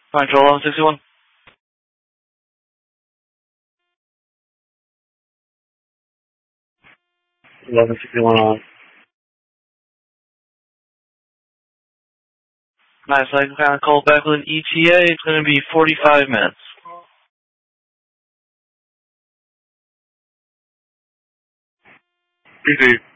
Control 1161. Eleven 61 on. Nice, I can kind of call back with an ETA. It's going to be 45 minutes. Easy.